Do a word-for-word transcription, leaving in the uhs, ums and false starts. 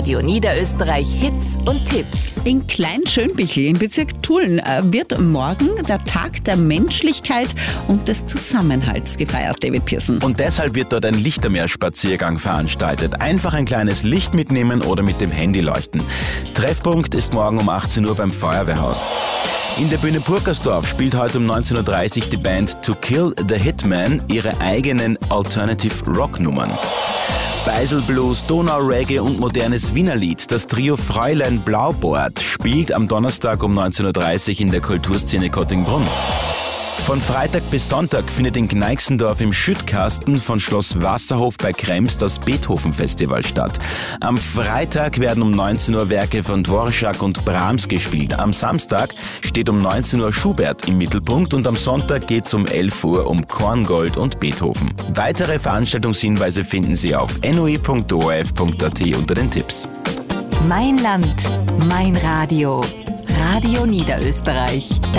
Radio Niederösterreich Hits und Tipps. In Klein-Schönbichl im Bezirk Tulln wird morgen der Tag der Menschlichkeit und des Zusammenhalts gefeiert, David Pearson. Und deshalb wird dort ein Lichtermeerspaziergang veranstaltet. Einfach ein kleines Licht mitnehmen oder mit dem Handy leuchten. Treffpunkt ist morgen um achtzehn Uhr beim Feuerwehrhaus. In der Bühne Burkersdorf spielt heute um neunzehn Uhr dreißig die Band To Kill the Hitman ihre eigenen Alternative-Rock-Nummern. Beiselblues, Donau-Reggae und modernes Wienerlied. Das Trio Fräulein Blaubord spielt am Donnerstag um neunzehn Uhr dreißig in der Kulturszene Kottingbrunn. Von Freitag bis Sonntag findet in Gneixendorf im Schüttkasten von Schloss Wasserhof bei Krems das Beethoven-Festival statt. Am Freitag werden um neunzehn Uhr Werke von Dvorak und Brahms gespielt. Am Samstag steht um neunzehn Uhr Schubert im Mittelpunkt und am Sonntag geht es um elf Uhr um Korngold und Beethoven. Weitere Veranstaltungshinweise finden Sie auf n o i punkt o r f punkt a t unter den Tipps. Mein Land, mein Radio. Radio Niederösterreich.